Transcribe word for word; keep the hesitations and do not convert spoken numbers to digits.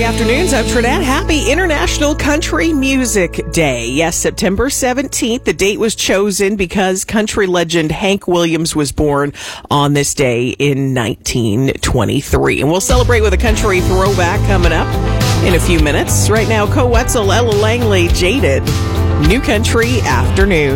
Country Afternoons. I'm Trinette. Happy International Country Music Day. Yes, September seventeenth. The date was chosen because country legend Hank Williams was born on this day in nineteen twenty-three. And we'll celebrate with a country throwback coming up in a few minutes. Right now, Co Wetzel, Ella Langley, Jaded. New Country Afternoon.